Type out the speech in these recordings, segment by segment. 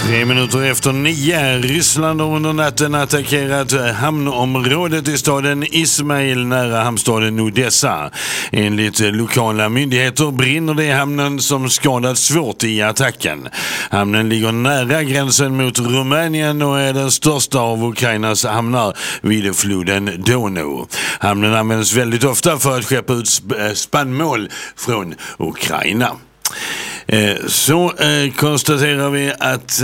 9:03. Ryssland har under natten attackerat hamnområdet i staden Ismail nära hamnstaden Odessa. Enligt lokala myndigheter brinner det i hamnen som skadats svårt i attacken. Hamnen ligger nära gränsen mot Rumänien och är den största av Ukrainas hamnar vid floden Donau. Hamnen används väldigt ofta för att skeppa ut spannmål från Ukraina. Så konstaterar vi att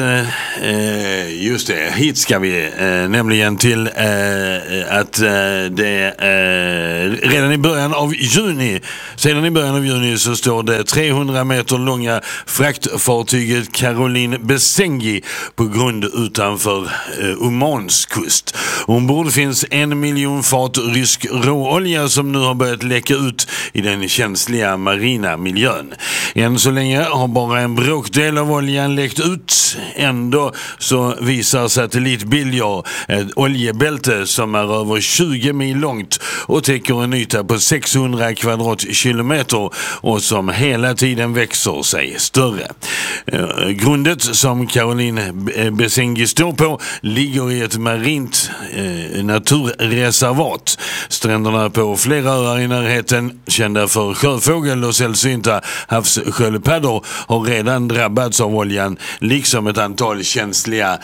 just det, hit ska vi nämligen till att det redan i början av juni, sedan i början av juni så står det 300 meter långa fraktfartyget Caroline Besengi på grund utanför Omans kust. Ombord finns 1 miljon fat rysk råolja som nu har börjat läcka ut i den känsliga marina miljön. Än så länge har bara en bråkdel av oljan läckt ut. Ändå så visar satellitbilder ett oljebälte som är över 20 mil långt och täcker en yta på 600 kvadratkilometer och som hela tiden växer sig större. Grundet som Caroline Besengi står på ligger i ett marint naturreservat. Stränderna på flera öar i närheten, kända för sjöfågel och sällsynta havssköldpaddor, har redan drabbats av oljan, liksom ett antal känsliga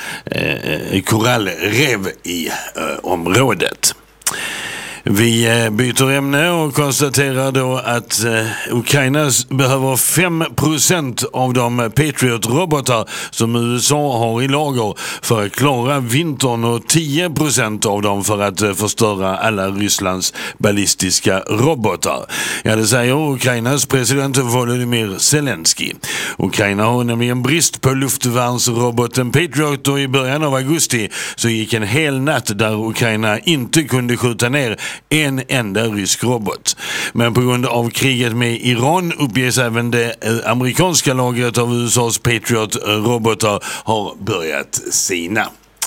korallrev i området. Vi byter ämne och konstaterar då att Ukraina behöver 5% av de Patriot-robotar som USA har i lager för att klara vintern och 10% av dem för att förstöra alla Rysslands ballistiska robotar. Ja, det säger Ukrainas president Volodymyr Zelensky. Ukraina har nämligen brist på luftvärnsroboten Patriot och i början av augusti så gick en hel natt där Ukraina inte kunde skjuta ner en enda rysk robot. Men på grund av kriget med Iran uppges även det amerikanska lagret av USAs Patriot-robotar har börjat sina.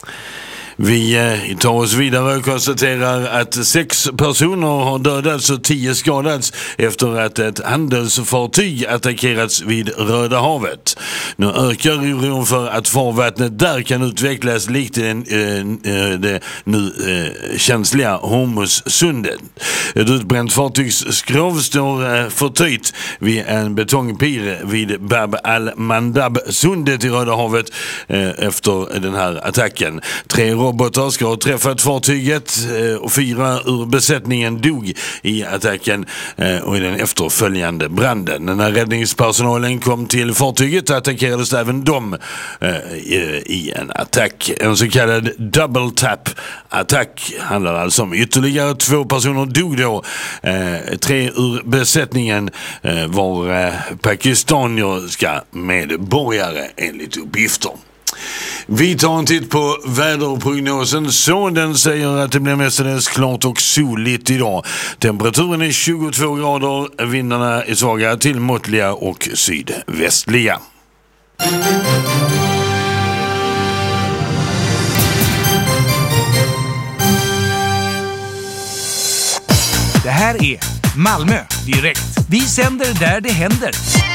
Vi tar oss vidare och konstaterar att 6 personer har dödats och 10 skadats efter att ett handelsfartyg attackerats vid Röda havet. Nu ökar oron för att farvattnet där kan utvecklas likt det nu känsliga Hormuzsundet. Ett utbränt fartygsskrov står förtöjt vid en betongpir vid Bab al-Mandab-sundet i Röda havet efter den här attacken. 3 robotar ska ha träffat fartyget och 4 ur besättningen dog i attacken och i den efterföljande branden. När räddningspersonalen kom till fartyget attackerades även de i en attack. En så kallad double tap attack handlar alltså om. Ytterligare 2 personer dog då. 3 ur besättningen var pakistaniska medborgare enligt uppgifter. Vi tar en titt på väderprognosen. Så den säger att det blir mestadels klart och soligt idag. Temperaturen är 22 grader, vindarna är svaga till måttliga och sydvästliga. Det här är Malmö direkt. Vi sänder där det händer.